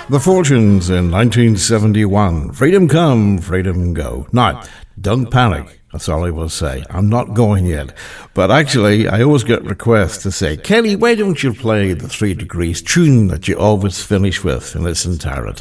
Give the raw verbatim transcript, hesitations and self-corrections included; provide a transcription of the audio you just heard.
The Fortunes in nineteen seventy-one. Freedom come, freedom go. Now, don't panic. That's all I will say. I'm not going yet. But actually, I always get requests to say, Kelly, why don't you play the Three Degrees tune that you always finish with in its entirety?